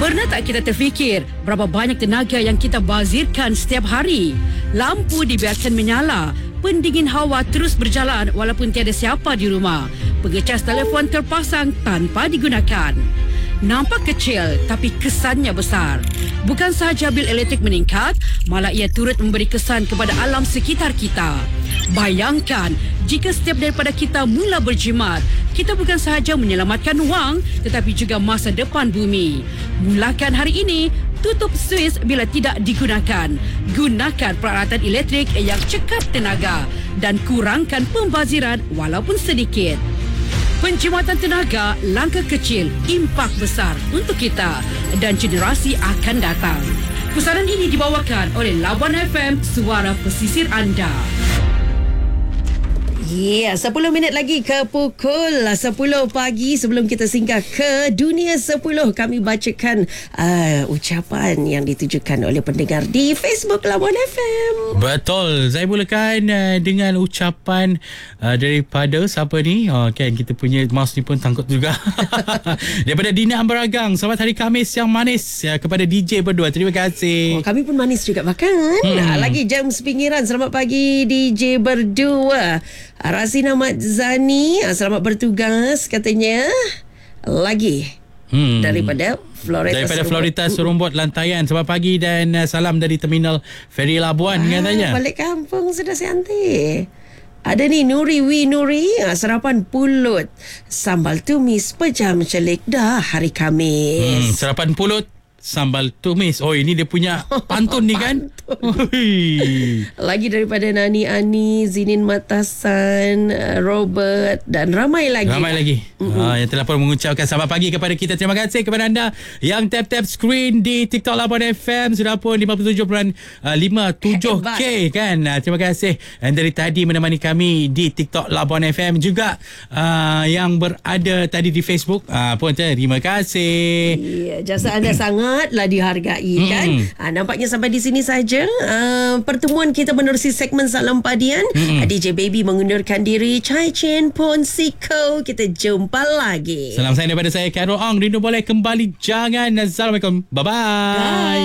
Pernah tak kita terfikir berapa banyak tenaga yang kita bazirkan setiap hari? Lampu dibiarkan menyala, pendingin hawa terus berjalan walaupun tiada siapa di rumah. Pengecas telefon terpasang tanpa digunakan. Nampak kecil tapi kesannya besar. Bukan sahaja bil elektrik meningkat, malah ia turut memberi kesan kepada alam sekitar kita. Bayangkan jika setiap daripada kita mula berjimat, kita bukan sahaja menyelamatkan wang tetapi juga masa depan bumi. Mulakan hari ini, tutup suis bila tidak digunakan. Gunakan peralatan elektrik yang cekap tenaga dan kurangkan pembaziran walaupun sedikit. Penjimatan tenaga, langkah kecil, impak besar untuk kita dan generasi akan datang. Pusaran ini dibawakan oleh Labuan FM, suara pesisir anda. 10 minit lagi ke pukul 10 pagi. Sebelum kita singgah ke dunia 10, kami bacakan ucapan yang ditujukan oleh pendengar di Facebook Labuan FM. Betul. Saya mulakan dengan ucapan daripada siapa ni? Kan kita punya mouse ni pun tangkut juga. Daripada Dina Ambaragang. Selamat hari Khamis yang manis kepada DJ berdua. Terima kasih. Kami pun manis juga makan. Lagi jam sepinggiran. Selamat pagi DJ berdua. Razina Mat Zani, selamat bertugas katanya. Lagi daripada Floritas Serumbut Lantaian. Selamat pagi dan salam dari Terminal Feri Labuan katanya. Balik kampung sudah sianti. Ada ni Nuri sarapan pulut sambal tumis pejam celik dah hari Khamis. Sarapan pulut sambal tumis. Oh, ini dia punya pantun ni kan? Lagi daripada Nani Ani, Zinin Matasan, Robert dan ramai lagi. Yang telah pun mengucapkan selamat pagi kepada kita. Terima kasih kepada anda yang tap screen di TikTok Labuan FM. Sudah pun 57.57K kan. Terima kasih. Dan dari tadi menemani kami di TikTok Labuan FM juga yang berada tadi di Facebook pun terima kasih. Jasa anda sangatlah dihargai kan. Nampaknya sampai di sini saja pertemuan kita menerusi segmen Salam Padian. DJ Baby mengundurkan diri. Chai Chen Pon Siko. Kita jumpa lagi. Salam saya daripada saya Carol Ong. Rindu boleh kembali jangan. Assalamualaikum. Bye-bye. Bye.